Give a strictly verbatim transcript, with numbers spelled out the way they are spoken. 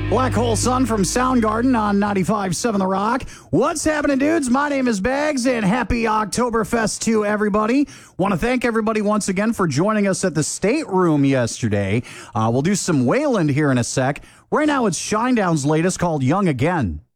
Black Hole Sun from Soundgarden on ninety-five point seven The Rock. What's happening, dudes? My name is Bags, and happy Oktoberfest to everybody. Want to thank everybody once again for joining us at the Stateroom yesterday. Uh, we'll do some Wayland here in a sec. Right now, it's Shinedown's latest called Young Again.